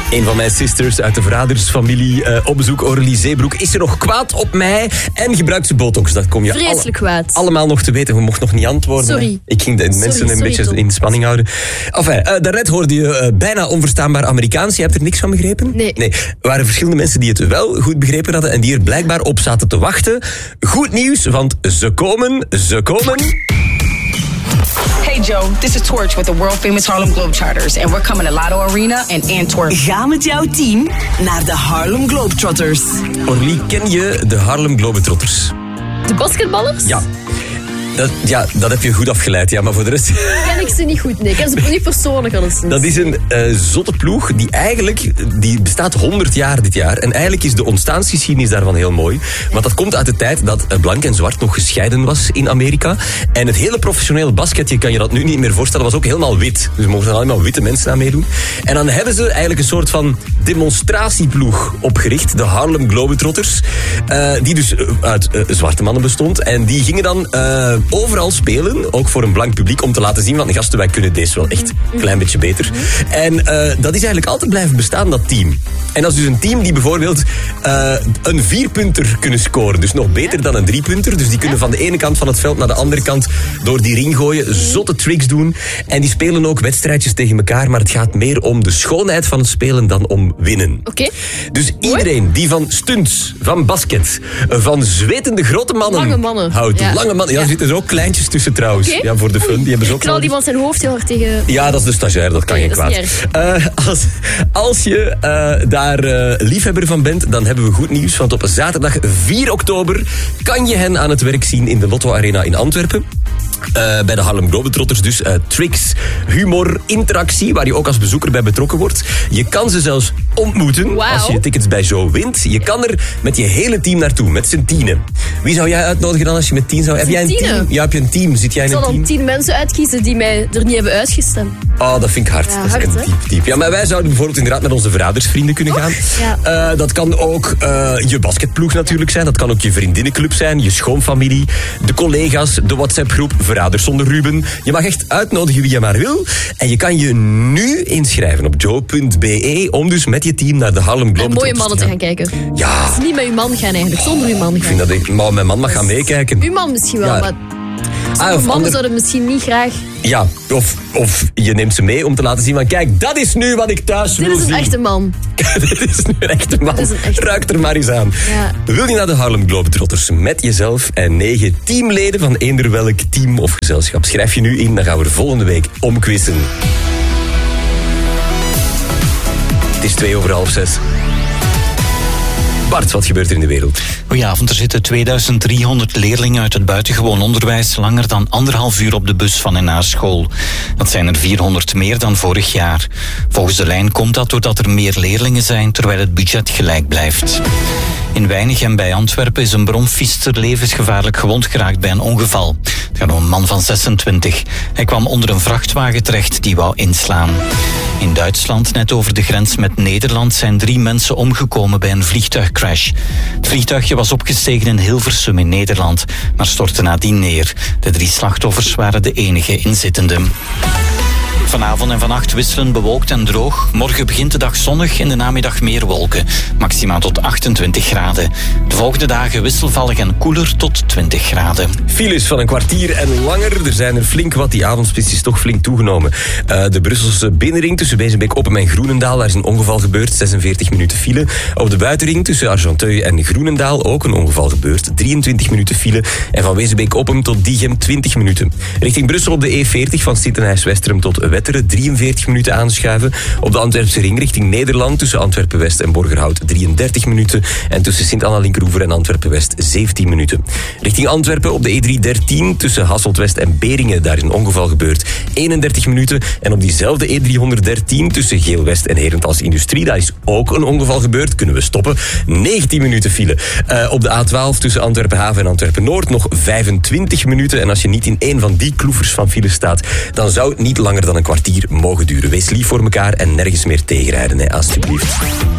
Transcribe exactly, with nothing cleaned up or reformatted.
Een van mijn sisters uit de verradersfamilie uh, op bezoek, Aurélie Zeebroek, is er nog kwaad op mij en gebruikt ze botox. Dat kom je Vreselijk alle, kwaad. allemaal nog te weten. We mochten nog niet antwoorden. Sorry. Ik ging de sorry, mensen een sorry, beetje Tom. in spanning houden. Enfin, uh, daarnet hoorde je uh, bijna onverstaanbaar Amerikaans. Je hebt er niks van begrepen? Nee. nee. Er waren verschillende mensen die het wel goed begrepen hadden en die er blijkbaar op zaten te wachten. Goed nieuws, want ze komen, ze komen... Hey Joe, this is Torch with the world famous Harlem Globetrotters and we're coming to Lotto Arena in Antwerp. Ga met jouw team naar de Harlem Globetrotters. Aurélie, ken je de Harlem Globetrotters? De basketballers? Ja. Dat, ja, dat heb je goed afgeleid, ja, maar voor de rest... Ken ik ze niet goed, nee. Ik ken ze niet persoonlijk alleszins. Dat is een uh, zotte ploeg die eigenlijk... Die bestaat honderd jaar dit jaar. En eigenlijk is de ontstaansgeschiedenis daarvan heel mooi. Want dat komt uit de tijd dat blank en zwart nog gescheiden was in Amerika. En het hele professionele basket, je kan je dat nu niet meer voorstellen, was ook helemaal wit. Dus er mochten alleen maar witte mensen aan meedoen. En dan hebben ze eigenlijk een soort van demonstratieploeg opgericht. De Harlem Globetrotters. Uh, die dus uit uh, zwarte mannen bestond. En die gingen dan... Uh, overal spelen, ook voor een blank publiek, om te laten zien van, gasten, wij kunnen deze wel echt een klein beetje beter. En uh, dat is eigenlijk altijd blijven bestaan, dat team. En dat is dus een team die bijvoorbeeld uh, een vierpunter kunnen scoren. Dus nog beter dan een driepunter. Dus die kunnen van de ene kant van het veld naar de andere kant door die ring gooien, zotte tricks doen. En die spelen ook wedstrijdjes tegen elkaar, maar het gaat meer om de schoonheid van het spelen dan om winnen. Oké. Okay. Dus iedereen die van stunts, van basket, van zwetende grote mannen, lange mannen houdt. Ja. Lange mannen. Ja, er zitten er ook kleintjes tussen trouwens. Okay. Ja, voor de fun. Die hebben ze ook knal iemand zijn hoofd heel hard tegen... Ja, dat is de stagiair, dat kan nee, geen dat kwaad. Uh, als, als je uh, daar uh, liefhebber van bent, dan hebben we goed nieuws. Want op zaterdag vier oktober kan je hen aan het werk zien in de Lotto Arena in Antwerpen. Uh, bij de Harlem Globetrotters dus. Uh, tricks, humor, interactie, waar je ook als bezoeker bij betrokken wordt. Je kan ze zelfs ontmoeten wow. als je tickets bij Joe wint. Je kan er met je hele team naartoe, met z'n tienen. Wie zou jij uitnodigen dan als je met tien zou... Heb jij een tienen? team? Ja, heb je een team? Zit jij in ik een zal team? dan tien mensen uitkiezen die mij er niet hebben uitgestemd. Oh, dat vind ik hard. Ja, dat is hard, een diep, diep. Ja, maar wij zouden bijvoorbeeld inderdaad met onze verradersvrienden kunnen gaan. Ja. Uh, dat kan ook uh, je basketploeg natuurlijk zijn. Dat kan ook je vriendinnenclub zijn, je schoonfamilie, de collega's, de WhatsApp-groep Verraders zonder Ruben. Je mag echt uitnodigen wie je maar wil. En je kan je nu inschrijven op joe punt b e om dus met je team naar de Harlem Globetrotters en mooie mannen te gaan kijken. Ja. Dus niet met uw man gaan eigenlijk, zonder uw man gaan. Ik vind dat ik, maar mijn man mag gaan meekijken. Uw man misschien wel, ja. maar... Ah, mannen ander... zouden misschien niet graag... Ja, of, of je neemt ze mee om te laten zien van... Kijk, dat is nu wat ik thuis Dit wil is een zien. echte man. Dit is nu een echte man. Een echte... Ruik er maar eens aan. Ja. Wil je naar de Harlem Globetrotters met jezelf en negen teamleden van eender welk team of gezelschap? Schrijf je nu in, dan gaan we er volgende week omquizzen. Het is twee over half zes. Bart, wat gebeurt er in de wereld? Goedenavond, er zitten tweeduizend driehonderd leerlingen uit het buitengewoon onderwijs langer dan anderhalf uur op de bus van en naar school. Dat zijn er vierhonderd meer dan vorig jaar. Volgens de lijn komt dat doordat er meer leerlingen zijn, terwijl het budget gelijk blijft. In Weinigem bij Antwerpen is een bromfietser levensgevaarlijk gewond geraakt bij een ongeval. Het gaat om een man van zesentwintig. Hij kwam onder een vrachtwagen terecht die wou inslaan. In Duitsland, net over de grens met Nederland, zijn drie mensen omgekomen bij een vliegtuigcrash. Het vliegtuigje was opgestegen in Hilversum in Nederland, maar stortte nadien neer. De drie slachtoffers waren de enige inzittenden. Vanavond en vannacht wisselen bewolkt en droog. Morgen begint de dag zonnig, in de namiddag meer wolken. Maximaal tot achtentwintig graden. De volgende dagen wisselvallig en koeler tot twintig graden. Files van een kwartier en langer. Er zijn er flink wat. Die avondspits is toch flink toegenomen. Uh, de Brusselse binnenring tussen Wezenbeek Oppem en Groenendaal. Daar is een ongeval gebeurd. zesenveertig minuten file. Op de buitenring tussen Argenteuil en Groenendaal ook een ongeval gebeurd. drieëntwintig minuten file. En van Wezenbeek Oppem tot Diegem twintig minuten. Richting Brussel op de E veertig van Sittenhuis-Westerum tot Wetteren drieënveertig minuten aanschuiven. Op de Antwerpse ring richting Nederland tussen Antwerpen-West en Borgerhout drieëndertig minuten. En tussen Sint-Anna-Linkeroever en Antwerpen-West zeventien minuten. Richting Antwerpen op de E driehonderddertien tussen Hasselt-West en Beringen. Daar is een ongeval gebeurd. eenendertig minuten. En op diezelfde E driehonderddertien tussen Geel-West en Herentals Industrie. Daar is ook een ongeval gebeurd. Kunnen we stoppen. negentien minuten file. Uh, op de A twaalf tussen Antwerpen-Haven en Antwerpen-Noord nog vijfentwintig minuten. En als je niet in één van die kloevers van file staat, dan zou het niet langer dan een kwartier mogen duren. Wees lief voor elkaar en nergens meer tegenrijden, hè, alsjeblieft.